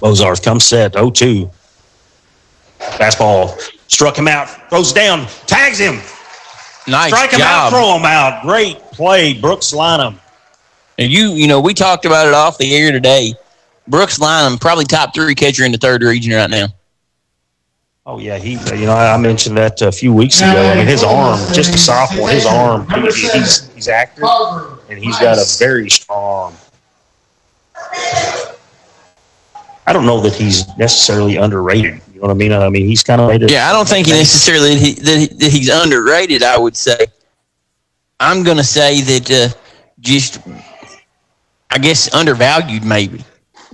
Bozarth comes set, 0-2. Fastball struck him out, throws down, tags him. Nice Strike him out, job. throw him out. Great play, Brooks Lynham. And you know, we talked about it off the air today. Brooks Lynham, probably top 3 catcher in the 3rd region right now. Oh, yeah, I mentioned that a few weeks ago. I mean, his arm, just a sophomore, his arm, he's active, and he's got a very strong arm. I don't know that he's necessarily underrated. You know what I mean? I mean, he's kind of made it. Yeah, I don't think necessarily that he's underrated, I would say. I'm going to say that I guess, undervalued maybe.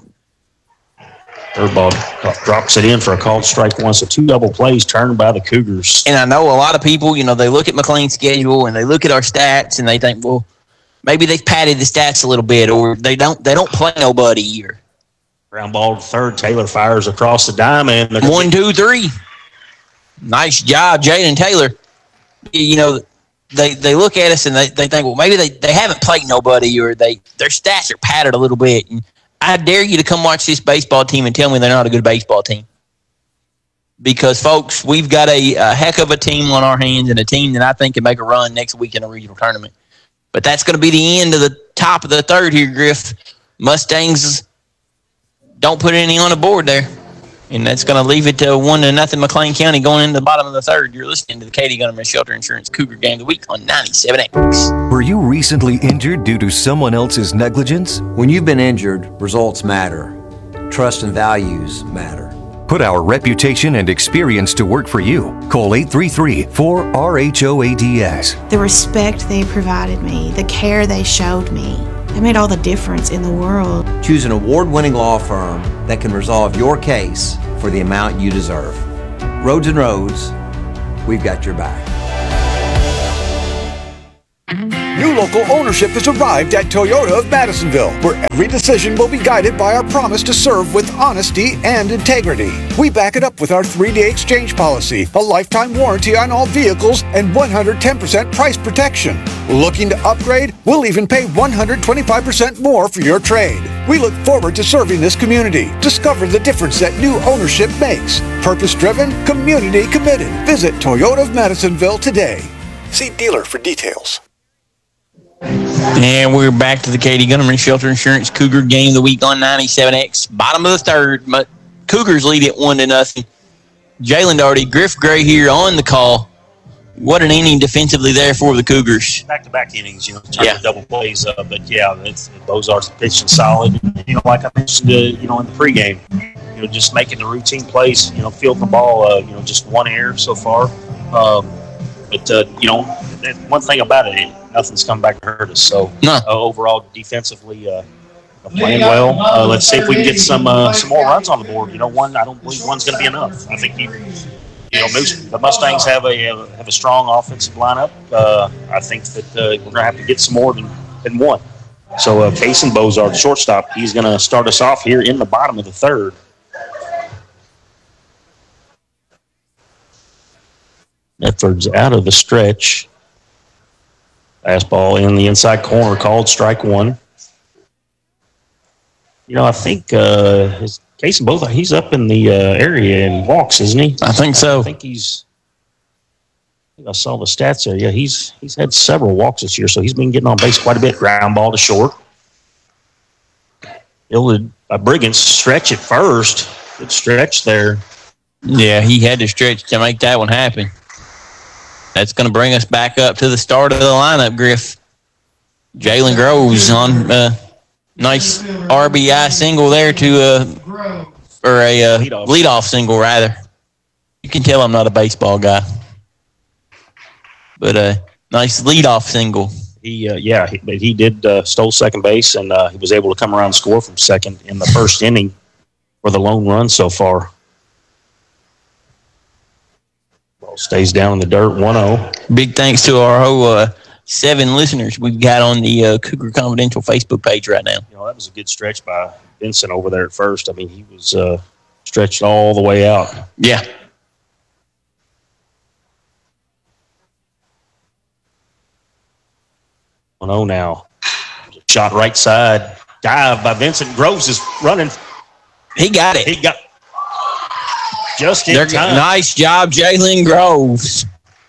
Third ball drops it in for a called strike one. So 2 double plays turned by the Cougars. And I know a lot of people, you know, they look at McLean's schedule and they look at our stats and they think, well, maybe they've padded the stats a little bit, or they don't play nobody here. Ground ball to third. Taylor fires across the diamond. 1, 2, 3. Nice job, Jaden Taylor. You know, they look at us and they think, well, maybe they haven't played nobody, or their stats are padded a little bit. And I dare you to come watch this baseball team and tell me they're not a good baseball team. Because, folks, we've got a heck of a team on our hands, and a team that I think can make a run next week in a regional tournament. But that's going to be the end of the top of the 3rd here, Griff. Mustangs don't put any on the board there. And that's going to leave it to 1-0 McLean County going into the bottom of the 3rd. You're listening to the Katie Gunnerman Shelter Insurance Cougar Game of the Week on 97X. Were you recently injured due to someone else's negligence? When you've been injured, results matter. Trust and values matter. Put our reputation and experience to work for you. Call 833-4RHOADS. The respect they provided me, the care they showed me, it made all the difference in the world. Choose an award-winning law firm that can resolve your case for the amount you deserve. Rhodes & Rhodes, we've got your back. New local ownership has arrived at Toyota of Madisonville, where every decision will be guided by our promise to serve with honesty and integrity. We back it up with our 3-day exchange policy, a lifetime warranty on all vehicles, and 110% price protection. Looking to upgrade? We'll even pay 125% more for your trade. We look forward to serving this community. Discover the difference that new ownership makes. Purpose-driven, community-committed. Visit Toyota of Madisonville today. See dealer for details. And we're back to the Katie Gunnerman Shelter Insurance Cougar Game of the Week on 97X. Bottom of the 3rd. Cougars lead it 1-0. Jalen Doherty, Griff Gray here on the call. What an inning defensively there for the Cougars. Back-to-back innings, double plays. But, yeah, Bozarth's pitching solid. Like I mentioned, in the pregame, just making the routine plays, fielding the ball, just 1 error so far. But one thing about it, nothing's come back to hurt us. So overall, defensively, playing well. Let's see if we can get some more runs on the board. I don't believe one's going to be enough. I think the Mustangs have a strong offensive lineup. I think that we're going to have to get some more than one. So Kason Bozarth, shortstop, he's going to start us off here in the bottom of the 3rd. Medford's out of the stretch. Fastball in the inside corner, called strike 1. I think his Kason Bozarth, he's up in the area and walks, isn't he? I think so. I saw the stats there. Yeah, he's had several walks this year, so he's been getting on base quite a bit. Ground ball to short. Briggins stretch at first. Good stretch there. Yeah, he had to stretch to make that one happen. That's going to bring us back up to the start of the lineup, Griff. Jalen Groves on nice RBI single there or a leadoff single, rather. You can tell I'm not a baseball guy. But a nice leadoff single. He did stole second base, and he was able to come around and score from second in the first inning for the lone run so far. Stays down in the dirt, 1-0. Big thanks to our whole 7 listeners we've got on the Cougar Confidential Facebook page right now. That was a good stretch by Vincent over there at first. I mean, he was stretched all the way out. Yeah. Now. Shot right side. Dive by Vincent. Groves is running He got it. He got just in time. Nice job, Jalen Groves.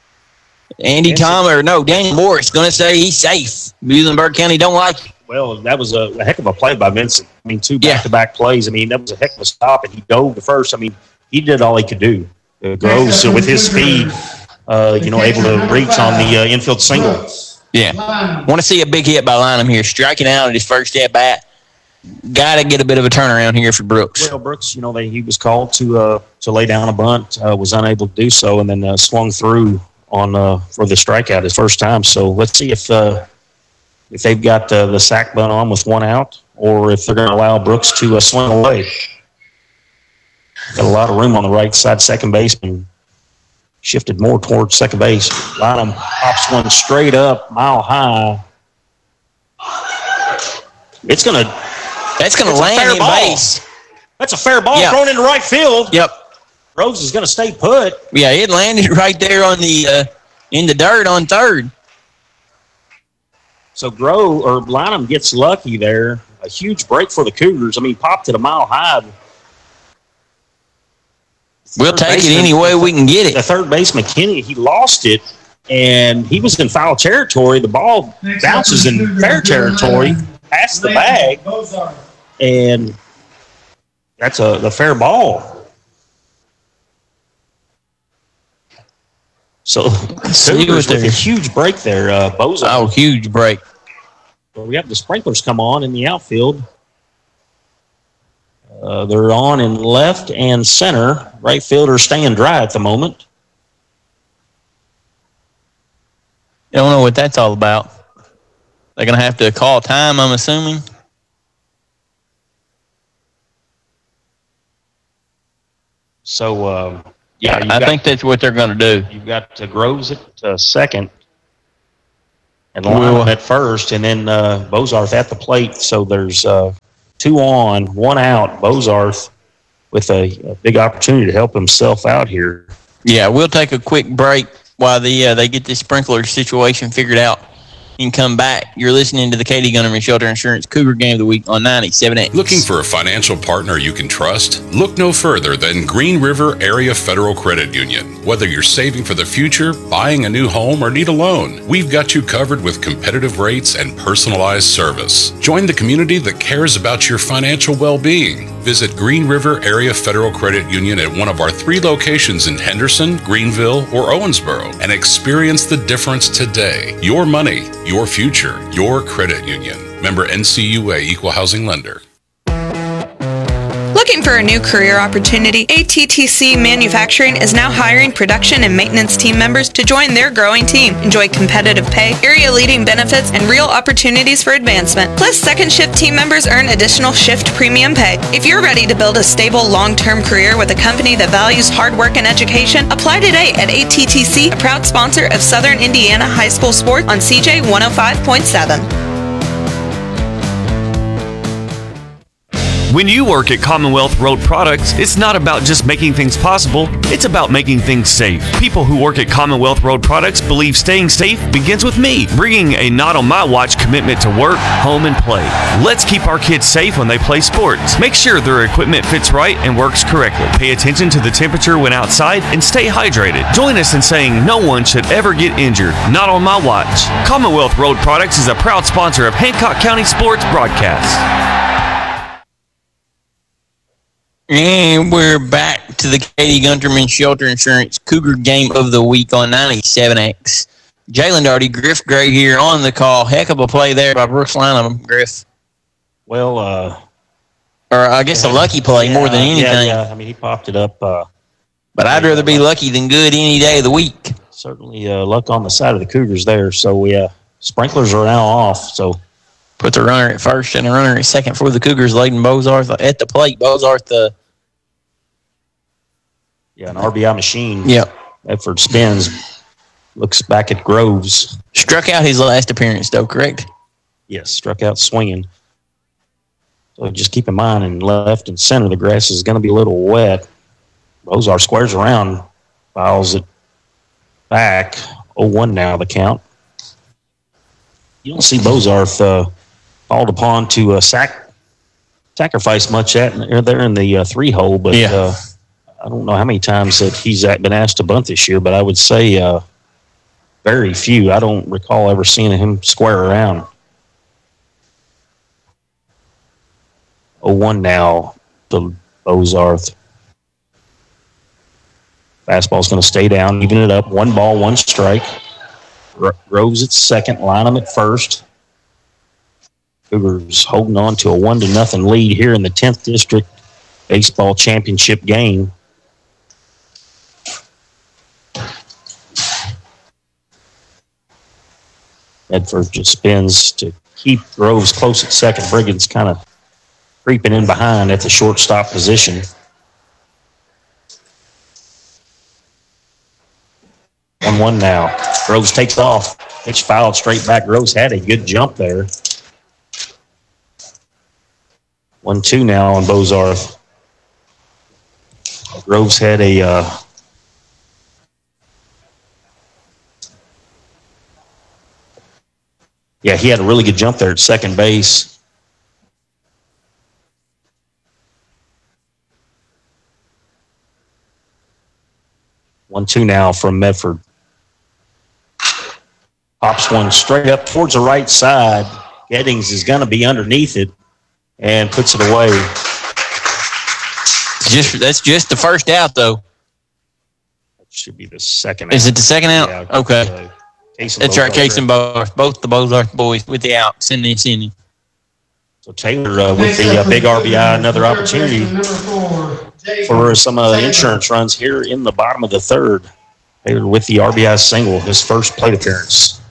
Daniel Morris going to say he's safe. Muhlenberg County don't like it. Well, that was a heck of a play by Vincent. I mean, 2 back-to-back plays. I mean, that was a heck of a stop, and he dove to first. I mean, he did all he could do. Groves, with his speed, able to reach on the infield single. Yeah. Want to see a big hit by Lynham here. Striking out at his first at-bat. Got to get a bit of a turnaround here for Brooks. Well, Brooks, he was called to lay down a bunt, was unable to do so, and then swung through on for the strikeout his first time. So let's see if they've got the sack bunt on with 1 out, or if they're going to allow Brooks to swing away. Got a lot of room on the right side. Second baseman shifted more towards second base. Lynham pops one straight up, mile high. That's going to land in base. That's a fair ball thrown into right field. Yep. Rose is going to stay put. Yeah, it landed right there on in the dirt on third. So Lynham gets lucky there. A huge break for the Cougars. I mean, popped it a mile high. We'll take it any way we can get it. The third baseman, Kenny, he lost it, and he was in foul territory. The ball bounces in fair territory, past the bag, and that's the fair ball. So Cougars with a huge break there, Bozar. Oh, huge break. Well, we have the sprinklers come on in the outfield. They're on in left and center. Right fielder staying dry at the moment. Don't know what that's all about. They're going to have to call time, I'm assuming. So, I think that's what they're going to do. You've got Groves at second and Lynham at first, and then Bozarth at the plate. So there's 2 on, 1 out. Bozarth with a big opportunity to help himself out here. Yeah, we'll take a quick break while they get this sprinkler situation figured out and come back. You're listening to the Katie Gunnerman Shelter Insurance Cougar Game of the Week on 97.8. Looking for a financial partner you can trust? Look no further than Green River Area Federal Credit Union. Whether you're saving for the future, buying a new home, or need a loan, we've got you covered with competitive rates and personalized service. Join the community that cares about your financial well-being. Visit Green River Area Federal Credit Union at one of our 3 locations in Henderson, Greenville, or Owensboro and experience the difference today. Your money, your future, your credit union. Member NCUA Equal Housing Lender. Looking for a new career opportunity? ATTC Manufacturing is now hiring production and maintenance team members to join their growing team. Enjoy competitive pay, area-leading benefits, and real opportunities for advancement. Plus, second shift team members earn additional shift premium pay. If you're ready to build a stable, long-term career with a company that values hard work and education, apply today at ATTC, a proud sponsor of Southern Indiana High School Sports on CJ 105.7. When you work at Commonwealth Road Products, it's not about just making things possible, it's about making things safe. People who work at Commonwealth Road Products believe staying safe begins with me, bringing a not on my watch commitment to work, home, and play. Let's keep our kids safe when they play sports. Make sure their equipment fits right and works correctly. Pay attention to the temperature when outside and stay hydrated. Join us in saying no one should ever get injured, not on my watch. Commonwealth Road Products is a proud sponsor of Hancock County Sports Broadcast. And we're back to the Katie Gunterman Shelter Insurance Cougar Game of the Week on 97X. Jalen Darty, Griff Gray here on the call. Heck of a play there by Brooks Lynham, Griff. Well, or I guess a lucky play more than anything. Yeah, I mean, he popped it up. But I'd rather be lucky than good any day of the week. Certainly luck on the side of the Cougars there. So, sprinklers are now off, so. Put the runner at first and the runner at second for the Cougars. Layden Bozarth at the plate. Bozarth, an RBI machine. Yep. Effort spins. Looks back at Groves. Struck out his last appearance, though, correct? Yes, struck out swinging. So just keep in mind, in left and center, the grass is going to be a little wet. Bozarth squares around, fouls it back. 0-1 now, the count. You don't see Bozarth called upon to sack sacrifice much at there in the 3-hole, but I don't know how many times that he's been asked to bunt this year, but I would say very few. I don't recall ever seeing him square around. 0-1 now to Bozarth. Fastball's going to stay down, even it up. 1 ball, 1 strike. Groves at second, line him at first. Cougars holding on to a 1-0 lead here in the 10th District Baseball Championship game. Medford just spins to keep Groves close at second. Briggs kind of creeping in behind at the shortstop position. 1-1 now. Groves takes off. Pitch fouled straight back. Groves had a good jump there. 1-2 now on Bozarth. Groves had a he had a really good jump there at second base. One, 2 now from Medford. Pops one straight up towards the right side. Gettings is going to be underneath it and puts it away. That's just the first out, though. That should be the second out. Is it the second out? Yeah, okay. That's right, Case and Both the Bozarth boys with the outs in this inning. So Taylor with the big RBI, another opportunity for some insurance runs here in the bottom of the third. Taylor with the RBI single, his first plate appearance.